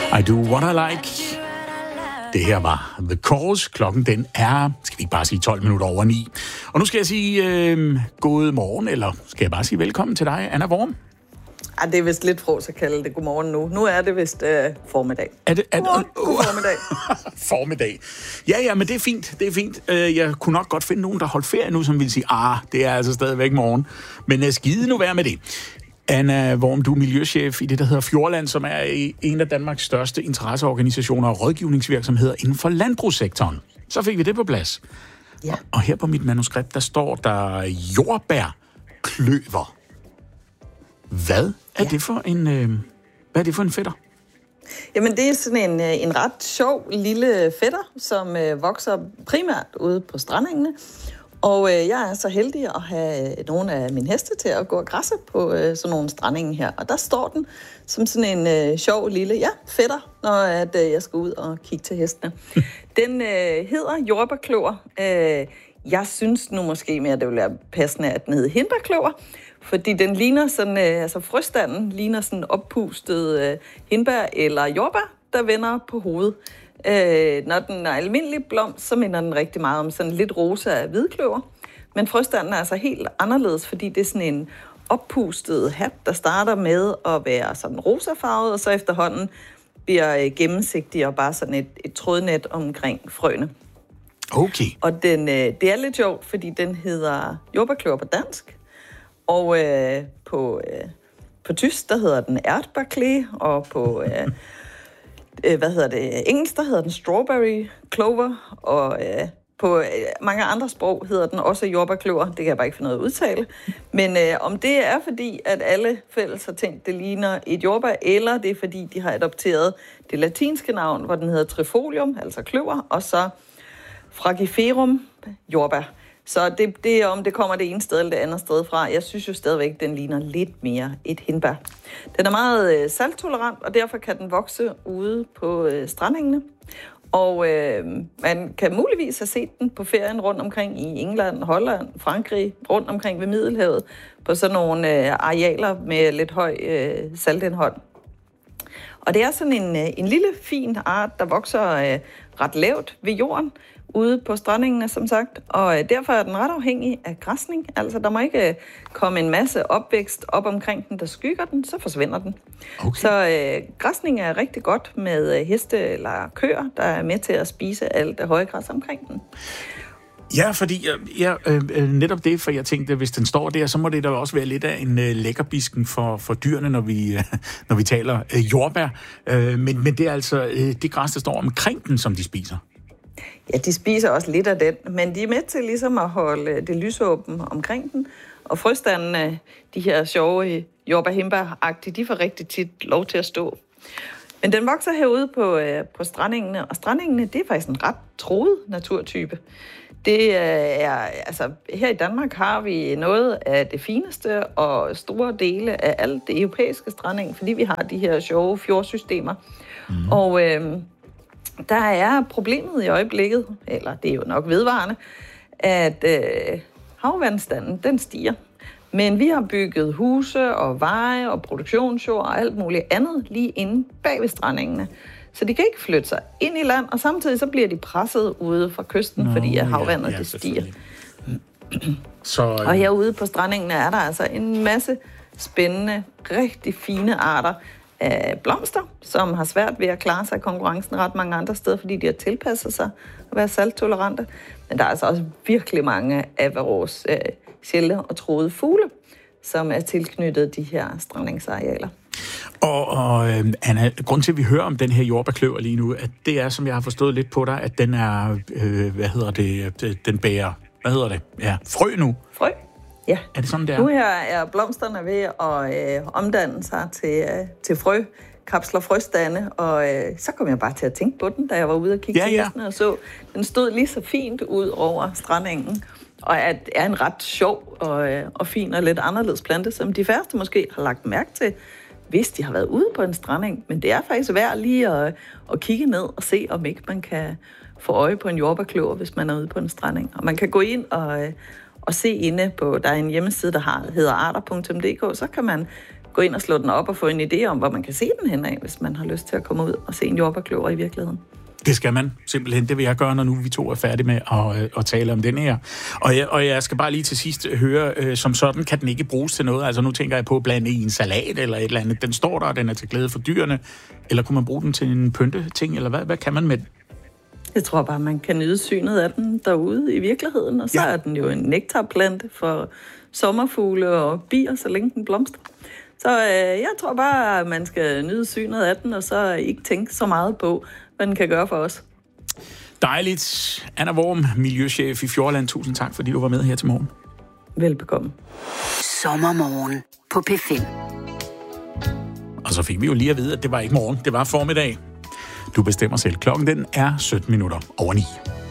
I do what I like. Det her var The Chorus. Klokken den er, skal vi ikke bare sige 12 minutter over 9. Og nu skal jeg sige god morgen, eller skal jeg bare sige velkommen til dig, Anna Worm? Det er vist lidt frås at kalde det godmorgen nu. Nu er det vist formiddag. God formiddag. Formiddag. Ja, men det er fint. Det er fint. Jeg kunne nok godt finde nogen, der holdt ferie nu, som ville sige, det er altså stadigvæk morgen. Men skide nu være med det. Anna Worm, du er miljøchef i det, der hedder Fjordland, som er en af Danmarks største interesseorganisationer og rådgivningsvirksomheder inden for landbrugssektoren. Så fik vi det på plads. Ja. Og her på mit manuskript, der står der jordbærkløver. Hvad er det for en fætter? Jamen, det er sådan en ret sjov lille fætter, som vokser primært ude på strandengene. Og jeg er så heldig at have nogle af mine heste til at gå og græsse på sådan nogle strandenge her. Og der står den som sådan en sjov lille fætter, når jeg skal ud og kigge til hestene. Den hedder jordbærkløver. Jeg synes nu måske mere, at det vil være passende, at den hedder hindbærkløver. Fordi den ligner sådan, frøstanden ligner sådan oppustet hindbær eller jordbær, der vender på hovedet. Når den er almindelig blomst, så minder den rigtig meget om sådan lidt rosa hvidkløver. Men frøstanden er altså helt anderledes, fordi det er sådan en oppustet hat, der starter med at være sådan rosafarvet, og så efterhånden bliver gennemsigtig og bare sådan et trådnet omkring frøene. Okay. Og det er lidt sjovt, fordi den hedder jordbærkløver på dansk, og på tysk, der hedder den Erdbeerklee, og på engelsk, der hedder den strawberry clover, og på mange andre sprog hedder den også jordbærkløver. Det kan jeg bare ikke finde noget at udtale. Men om det er fordi, at alle fælles har tænkt, det ligner et jordbær, eller det er fordi, de har adopteret det latinske navn, hvor den hedder trifolium, altså kløver, og så fragiferum, jordbær. Så det om det kommer det ene sted eller det andet sted fra. Jeg synes jo stadigvæk, at den ligner lidt mere et hindbær. Den er meget salttolerant, og derfor kan den vokse ude på strandengene. Og man kan muligvis have set den på ferien rundt omkring i England, Holland, Frankrig, rundt omkring ved Middelhavet, på sådan nogle arealer med lidt høj saltindhold. Og det er sådan en lille, fin art, der vokser ret lavt ved jorden, ude på strandengene, som sagt, og derfor er den ret afhængig af græsning. Altså, der må ikke komme en masse opvækst op omkring den, der skygger den, så forsvinder den. Okay. Så græsning er rigtig godt med heste eller køer, der er med til at spise alt det høje græs omkring den. Ja, fordi netop det, for jeg tænkte, hvis den står der, så må det da også være lidt af en lækkerbisken for dyrene, når vi taler jordbær. Men det er altså det græs, der står omkring den, som de spiser. Ja, de spiser også lidt af den, men de er med til ligesom at holde det lysåben omkring den. Og frøstandene, de her sjove jordbær-hindbær-agtige, de får rigtig tit lov til at stå. Men den vokser herude på strandengene, og strandengene, det er faktisk en ret truet naturtype. Det er, altså, her i Danmark har vi noget af det fineste og store dele af alt det europæiske strandeng, fordi vi har de her sjove fjordsystemer. Mm. Og der er problemet i øjeblikket, eller det er jo nok vedvarende, at havvandstanden, den stiger. Men vi har bygget huse og veje og produktionsjord og alt muligt andet lige inde bag ved strandengene. Så de kan ikke flytte sig ind i land, og samtidig så bliver de presset ude fra kysten, fordi at havvandet det stiger. Og herude på strandengene er der altså en masse spændende, rigtig fine arter af blomster, som har svært ved at klare sig i konkurrencen ret mange andre steder, fordi de har tilpasset sig at være salttolerante. Men der er altså også virkelig mange af vores sjældne og truede fugle, som er tilknyttet de her strandengsarealer. Og Anna, grund til, at vi hører om den her jordbærkløver lige nu, at det er, som jeg har forstået lidt på dig, at den er, den bærer, frø nu. Frø, ja. Er det sådan, det er? Nu her er blomsterne ved at omdanne sig til frø, kapsler frøstande, og så kom jeg bare til at tænke på den, da jeg var ude og kigge til hestene og så. Den stod lige så fint ud over strandengen, og er en ret sjov og fin og lidt anderledes plante, som de færreste måske har lagt mærke til, hvis de har været ude på en strandeng. Men det er faktisk værd lige at kigge ned og se, om ikke man kan få øje på en jordbærkløver, hvis man er ude på en strandeng. Og man kan gå ind og se inde på, der er en hjemmeside, der hedder arter.dk, så kan man gå ind og slå den op og få en idé om, hvor man kan se den henad, hvis man har lyst til at komme ud og se en jordbærkløver i virkeligheden. Det skal man simpelthen. Det vil jeg gøre, når nu vi to er færdige med at tale om den her. Og jeg skal bare lige til sidst høre, som sådan kan den ikke bruges til noget. Altså nu tænker jeg på at blande i en salat eller et eller andet. Den står der, og den er til glæde for dyrene. Eller kunne man bruge den til en pynteting, eller hvad kan man med den? Jeg tror bare, man kan nyde synet af den derude i virkeligheden. Og så er den jo en nektarplante for sommerfugle og bier, så længe den blomstrer. Så jeg tror bare, at man skal nyde synet af den, og så ikke tænke så meget på, hvad den kan gøre for os. Dejligt. Anna Worm, miljøchef i Fjordland. Tusind tak, fordi du var med her til morgen. Velbekomme. Sommermorgen på P5. Og så fik vi jo lige at vide, at det var ikke morgen, det var formiddag. Du bestemmer selv. Klokken den er 17 minutter over 9.